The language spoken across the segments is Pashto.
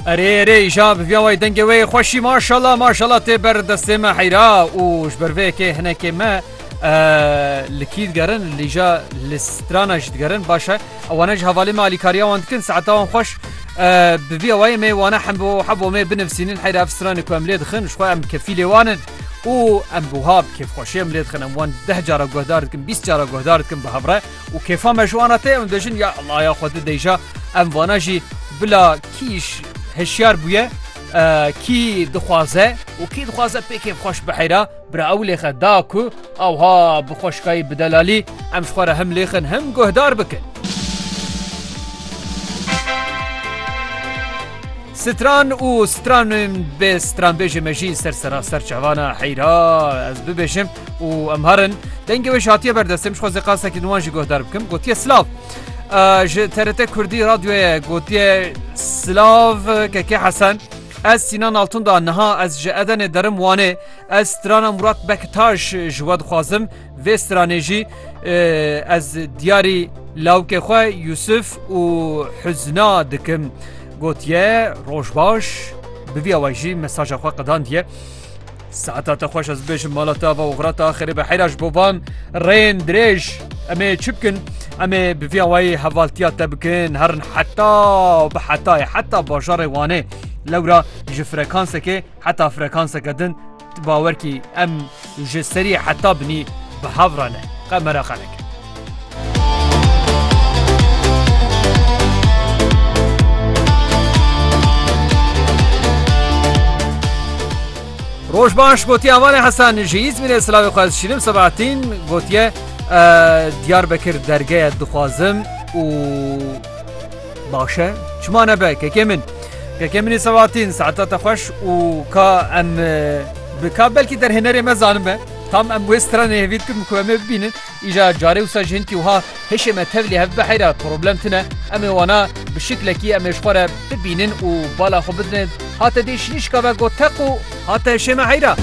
اري ايجا بفيا واي دنگي وي خوشي ما شاء الله تبر دستما حيرا و جبرفيك هنا كما لكيد قرن اللي جا لسترانا جد قرن باشا وانا هوالي مالي كاريا وانتكن ساعتها خوش بفيا واي مي وانا حبو مي بنفسينين حيرا افستراني كو املي دخن شوي ام كفيلي وانن و ام بوهاب كيف خوشي املي دخن ام وان 10 جارة قهداردكن 20 جارة قهداردكن بهبره و كيفا مجوانته ام دجن يا الله يا خود ديجا ام وانا جي بلا كيش هشيار بويه کی دخوازه و کی دخوازه پیک خوش بحیرا برا اول خداکو او ها بخوشکای بدلالی ام شخوره هم لیخن هم گهدار بکن ستران و ستران به ستران بیجه مجی سر چوانا حیرا از ببیجم و امهرن دنگه وش هاتیه بردستم شخوزه قاسه که نوانجی گهدار بکم گوتیه سلاف ترته کردی رادیوی گوتیه سلاف که حسن از سینان آلتون دا نها از جعدن درم وانه از ستران مراد بکتاش جواد خوازم و استرانیجی از دیاری لاوک خواه یوسف و حزنا دکم گوتیه روش باش بوی آوائجی مساج خواه قدان دیه ساعتات خوش از بیش مالاتا و اغرات آخری به حیراش بوبان رین دریش امی چبکن امی بوی آوائی حوالتیات تبکن هرن حتی باشار وانه لورا جه فرکانسه که حتی فرکانسه کدن باور کی ام جه سری حتی بنی به هورانه قمرا خلک روش باش گوتی امان حسن جیز من اسلامی خواهد شیرم سبعتین گوتی دیار بکر درگه دخوازم و باشه چما نبه که من كمني سواتين ساعتها خوش وكا ام بكا بلكي در هنري مزانم به تام ام وستران هيفيد كم كومه ببينن اجا جاري وساجنتي وها هش متفلي هف بحيره بروبلمتنا ام وانا بالشكل كي ام شخره ببينن وبالا خبدن حتى ديشنيش كا غوتقو حتى شي معيره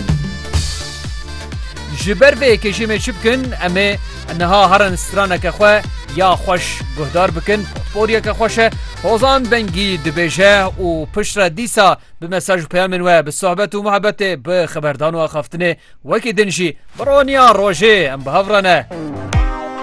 جبر به كشي مشبكن ام انها هرن سترانه كخوا یا خوش گهدار بکن پوریا که خوشه حوزان بنگی دبیجه و پشت دیسا به مساج و پیامن و به صحبت و محبت به خبردان و خفتنه وکی دنجی برونیا روژه ام به هفرانه